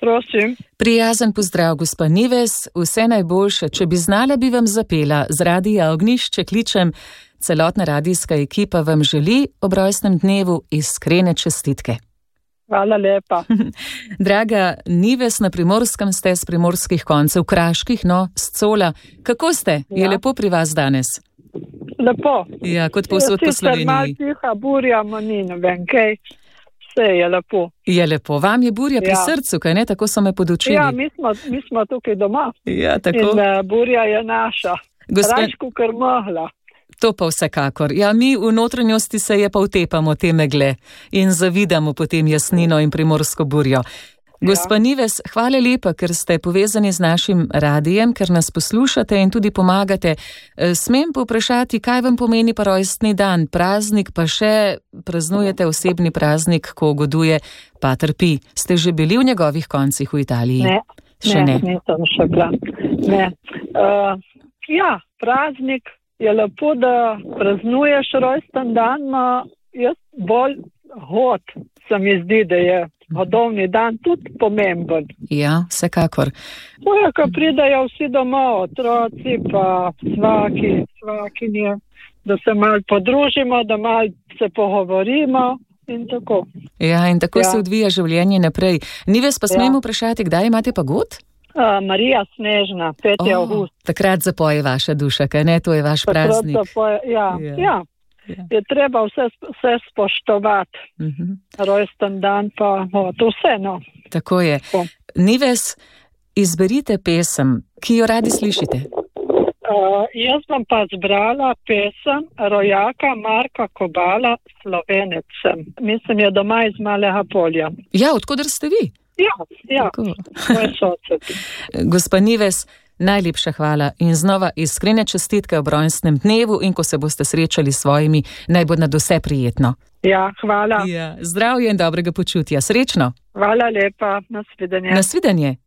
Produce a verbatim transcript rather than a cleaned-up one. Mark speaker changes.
Speaker 1: prosim.
Speaker 2: Prijazen pozdrav, gospa Nives, vse najboljše. Če bi znala, bi vam zapela. Z Radia Ognjišče kličem, celotna radijska ekipa vam želi ob rojstnem dnevu iskrene čestitke.
Speaker 1: Hvala lepa.
Speaker 2: Draga Nives, na Primorskem ste, z primorskih koncev, kraških, no, s Cola. Kako ste? Ja. Je lepo pri vas danes?
Speaker 1: Lepo.
Speaker 2: Ja, kot povsod po Sloveniji.
Speaker 1: Malo tiha, burja, ni ne vem kaj. Vse je lepo.
Speaker 2: Je lepo. Vam je burja pri ja. srcu, kaj ne? Tako so me podučili.
Speaker 1: Ja, mi smo, mi smo tukaj doma.
Speaker 2: Ja, tako.
Speaker 1: In uh, burja je naša.
Speaker 2: Gospe...
Speaker 1: Račku krmahla.
Speaker 2: To pa vsekakor. Ja, mi v notranjosti se je pa utepamo te megle in zavidamo potem jasnino in primorsko burjo. Gospa Nives, hvala lepa, ker ste povezani z našim radijem, ker nas poslušate in tudi pomagate. Smem povprašati, kaj vam pomeni pa rojstni dan, praznik, pa še praznujete osebni praznik, ko goduje Pater Pi. Ste že bili v njegovih koncih v Italiji?
Speaker 1: Ne,
Speaker 2: še
Speaker 1: ne,
Speaker 2: ne.
Speaker 1: nisem še bila. Ne. Uh, ja, praznik je lepo, da praznuješ rojsten dan, ma jaz bolj hod se mi zdi, da je hodovni dan tudi pomemben.
Speaker 2: Ja, vsekakor.
Speaker 1: To je, ko pridajo vsi domov, otroci pa svaki, svakinje, da se malo podružimo, da malo se pogovorimo in tako.
Speaker 2: Ja, in tako
Speaker 1: ja.
Speaker 2: se odvija življenje naprej. Nives, pa smemo ja. vprašati, kdaj imate pa god?
Speaker 1: Uh, Marija Snežna, peti
Speaker 2: oh,
Speaker 1: avgust.
Speaker 2: Takrat zapoje vaša duša, kaj ne? To je vaš
Speaker 1: takrat
Speaker 2: praznik.
Speaker 1: Zapoje, ja, ja. ja. Ja. Je treba vse, vse spoštovati. Uh-huh. Rojsten dan pa o, to vse, no.
Speaker 2: Tako je. O. Nives, izberite pesem, ki jo radi slišite.
Speaker 1: Uh, jaz sem pa zbrala pesem rojaka Marka Kobala, Slovenec sem. Mislim, je doma iz Malega Polja.
Speaker 2: Ja, odkudar ste vi?
Speaker 1: Ja, ja. Moj sosed.
Speaker 2: Gospa Nives, najlepša hvala in znova iskrene čestitke ob rojstnem dnevu in ko se boste srečali s svojimi, naj bo nadvse prijetno.
Speaker 1: Ja, hvala.
Speaker 2: Ja, zdravje in dobrega počutja. Srečno.
Speaker 1: Hvala lepa. Nasvidenje.
Speaker 2: Nasvidenje.